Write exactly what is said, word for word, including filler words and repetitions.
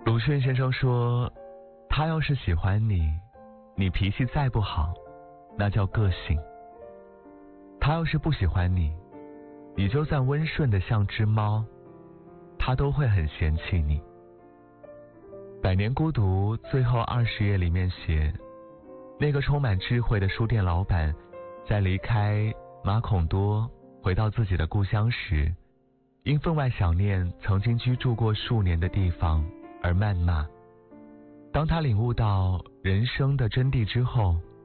鲁迅先生说，他要是喜欢你，你脾气再不好，那叫个性。他要是不喜欢你，你就算温顺的像只猫，他都会很嫌弃你。百年孤独最后二十页里面写，那个充满智慧的书店老板在离开马孔多回到自己的故乡时，因分外想念曾经居住过数年的地方而谩骂。当他领悟到人生的真谛之后，